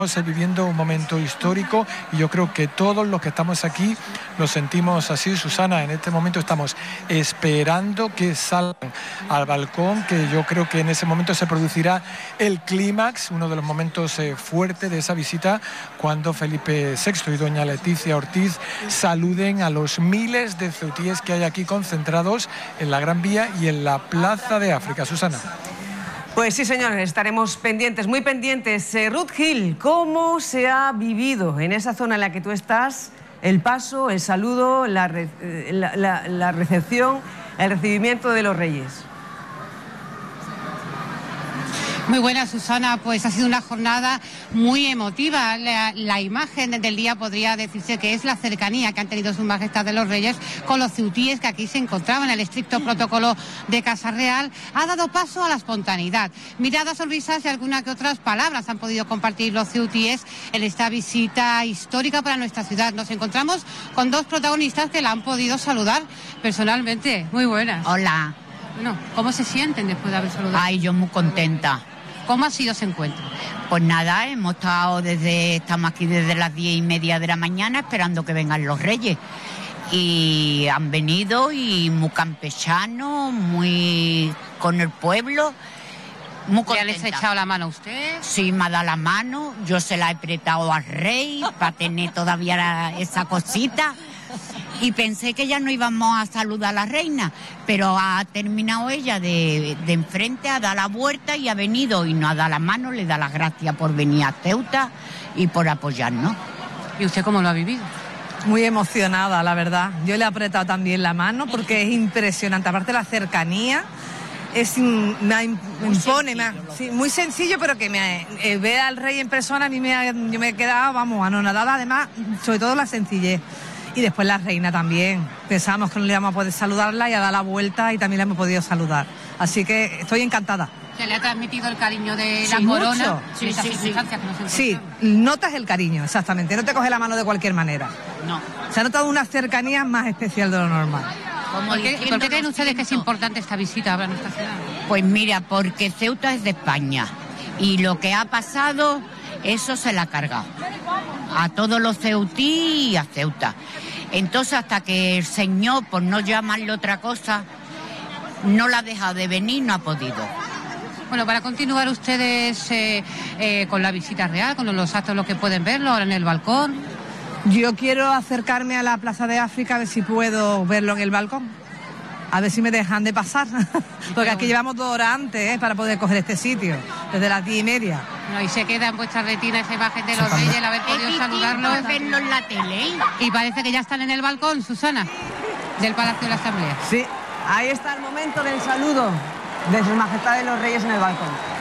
Estamos viviendo un momento histórico y yo creo que todos los que estamos aquí lo sentimos así. Susana, en este momento estamos esperando que salgan al balcón, que yo creo que en ese momento se producirá el clímax, uno de los momentos fuertes de esa visita, cuando Felipe VI y doña Leticia Ortiz saluden a los miles de ceutíes que hay aquí concentrados en la Gran Vía y en la Plaza de África. Susana. Pues sí, señores, estaremos pendientes, muy pendientes. Ruth Gil, ¿cómo se ha vivido en esa zona en la que tú estás el paso, el saludo, la recepción, el recibimiento de los Reyes? Muy buena, Susana, pues ha sido una jornada muy emotiva. La imagen del día podría decirse que es la cercanía que han tenido Su Majestad de los Reyes con los ceutíes que aquí se encontraban. El estricto protocolo de Casa Real ha dado paso a la espontaneidad. Miradas, sonrisas y algunas que otras palabras han podido compartir los ceutíes en esta visita histórica para nuestra ciudad. Nos encontramos con dos protagonistas que la han podido saludar personalmente. Muy buenas. Hola. Bueno, ¿cómo se sienten después de haber saludado? Ay, yo muy contenta. ¿Cómo ha sido ese encuentro? Pues nada, estamos aquí desde las 10:30 de la mañana esperando que vengan los Reyes. Y han venido y muy campechanos, muy con el pueblo, muy contenta. ¿Ya les ha echado la mano a usted? Sí, me ha dado la mano, yo se la he apretado al rey para tener todavía esa cosita. Y pensé que ya no íbamos a saludar a la reina, pero ha terminado ella de enfrente, ha dado la vuelta y ha venido y nos ha dado la mano, le da las gracias por venir a Ceuta y por apoyarnos. ¿Y usted cómo lo ha vivido? Muy emocionada, la verdad. Yo le he apretado también la mano porque es impresionante. Aparte la cercanía, muy sencillo, pero que ver al rey en persona, yo me he quedado, anonadada, además, sobre todo la sencillez. Y después la reina también. Pensábamos que no le íbamos a poder saludarla y ha dado la vuelta y también la hemos podido saludar. Así que estoy encantada. ¿Se le ha transmitido el cariño de la corona? Sí. Sí, notas el cariño, exactamente. No te coge la mano de cualquier manera. No. Se ha notado una cercanía más especial de lo normal. ¿Por qué creen ustedes que es importante esta visita a nuestra ciudad? Pues mira, porque Ceuta es de España y lo que ha pasado, eso se la ha cargado a todos los ceutí y a Ceuta. Entonces, hasta que el señor, por no llamarle otra cosa, no la ha dejado de venir, no ha podido. Bueno, para continuar ustedes con la visita real, con los actos, los que pueden verlo ahora en el balcón. Yo quiero acercarme a la Plaza de África a ver si puedo verlo en el balcón. A ver si me dejan de pasar. Porque aquí llevamos 2 horas antes para poder coger este sitio, desde las 10:30. No, y se queda en vuestra retina esa imagen de los Reyes, el haber podido saludarlos. Verlo en la tele. Y parece que ya están en el balcón, Susana, del Palacio de la Asamblea. Sí, ahí está el momento del saludo de Su Majestad de los Reyes en el balcón.